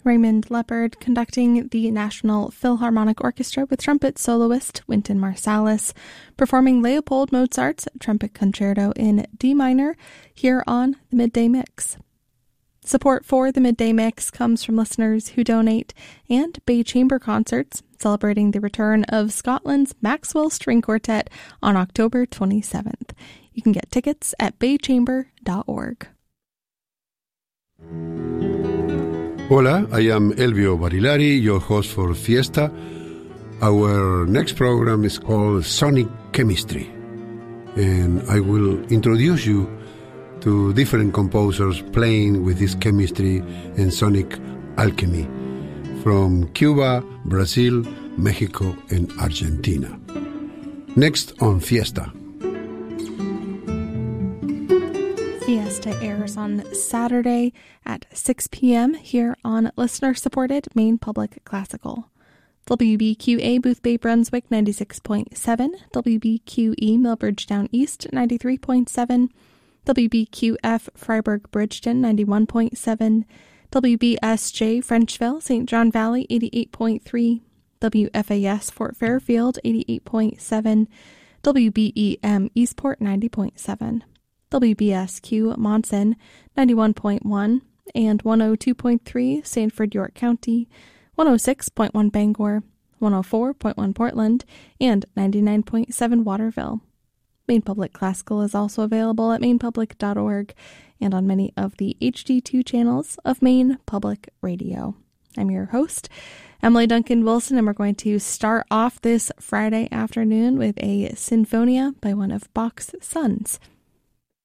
Raymond Leppard conducting the National Philharmonic Orchestra with trumpet soloist Wynton Marsalis, performing Leopold Mozart's Trumpet Concerto in D minor here on the Midday Mix. Support for the Midday Mix comes from listeners who donate, and Bay Chamber Concerts, celebrating the return of Scotland's Maxwell String Quartet on October 27th. You can get tickets at baychamber.org. Hola, I am Elvio Barilari, your host for Fiesta. Our next program is called Sonic Chemistry, and I will introduce you to different composers playing with this chemistry and sonic alchemy from Cuba, Brazil, Mexico, and Argentina. Next on Fiesta. Fiesta airs on Saturday at 6 p.m. here on listener-supported Maine Public Classical. WBQA Booth Bay Brunswick 96.7, WBQE Millbridgetown East 93.7, WBQF Freiburg Bridgeton 91.7, WBSJ Frenchville St. John Valley 88.3, WFAS Fort Fairfield 88.7, WBEM Eastport 90.7. WBSQ Monson 91.1 and 102.3 Sanford York County, 106.1 Bangor, 104.1 Portland, and 99.7 Waterville. Maine Public Classical is also available at mainepublic.org and on many of the HD2 channels of Maine Public Radio. I'm your host, Emily Duncan Wilson, and we're going to start off this Friday afternoon with a Sinfonia by one of Bach's sons.